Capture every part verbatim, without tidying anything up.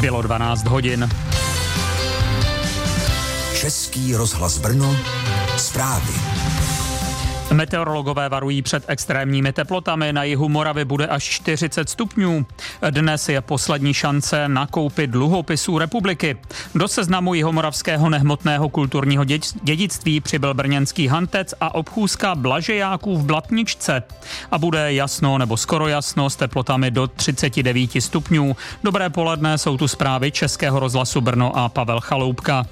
Bylo dvanáct hodin. Český rozhlas Brno, zprávy. Meteorologové varují před extrémními teplotami. Na jihu Moravy bude až čtyřicet stupňů. Dnes je poslední šance nakoupit dluhopisů republiky. Do seznamu jihomoravského nehmotného kulturního dědictví přibyl brněnský Hantec a obchůzka Blažejáků v Blatničce. A bude jasno nebo skoro jasno s teplotami do třicet devět stupňů. Dobré poledne, jsou tu zprávy Českého rozhlasu Brno a Pavel Chaloupka.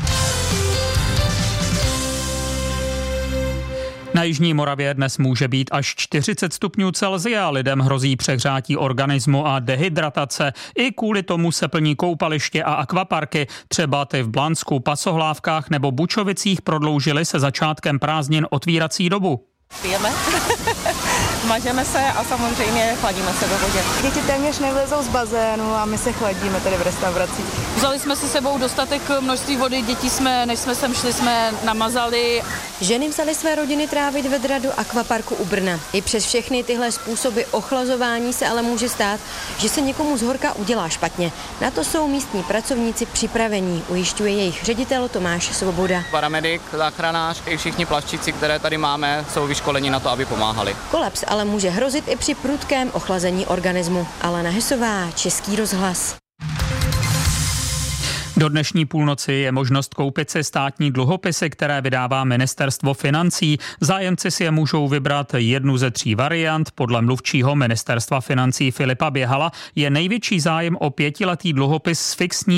Na jižní Moravě dnes může být až čtyřicet stupňů Celsia, lidem hrozí přehřátí organismu a dehydratace. I kvůli tomu se plní koupaliště a akvaparky. Třeba ty v Blansku, Pasohlávkách nebo Bučovicích prodloužily se začátkem prázdnin otvírací dobu. Pijeme, mažeme se a samozřejmě chladíme se do vodě. Děti téměř nevlezou z bazénu a my se chladíme tady v restauraci. Vzali jsme si sebou dostatek množství vody, děti jsme, než jsme sem šli, jsme namazali. Ženy vzaly své rodiny trávit vedra do akvaparku u Brna. I přes všechny tyhle způsoby ochlazování se ale může stát, že se někomu z horka udělá špatně. Na to jsou místní pracovníci připravení, ujišťuje jejich ředitel Tomáš Svoboda. Paramedik, záchranář i všichni plavčíci, které tady máme, jsou vyškoleni na to, aby pomáhali. Kolaps ale může hrozit i při prudkém ochlazení organismu. Alena Hesová, Český rozhlas. Do dnešní půlnoci je možnost koupit si státní dluhopisy, které vydává Ministerstvo financí. Zájemci si je můžou vybrat jednu ze tří variant. Podle mluvčího Ministerstva financí Filipa Běhala je největší zájem o pětiletý dluhopis s fixní